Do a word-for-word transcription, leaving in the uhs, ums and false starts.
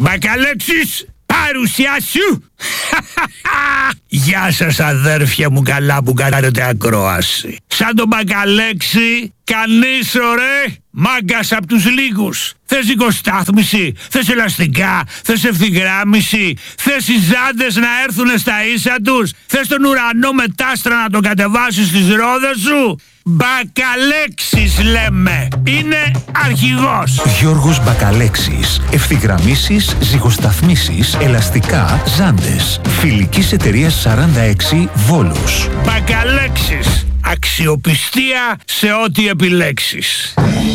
Μπακαλέξης, παρουσιά σου. Γεια σας αδέρφια μου, καλά που κάνετε ακρόαση. Σαν τον Μπακαλέξη, κανείς ωραία μάγκας απ' τους λίγους. Θες οικοστάθμιση, θες ελαστικά, θες ευθυγράμμιση, θες οι ζάντες να έρθουνε στα ίσα τους, θες τον ουρανό με τάστρα να τον κατεβάσεις στις ρόδες σου. Μπακαλέξης λέμε, είναι αρχηγός. Γιώργος Μπακαλέξης. Ευθυγραμμίσεις, ζυγοσταθμίσεις, ελαστικά, ζάντες. Φιλικής εταιρείας σαράντα έξι Βόλους. Μπακαλέξης, αξιοπιστία σε ό,τι επιλέξεις.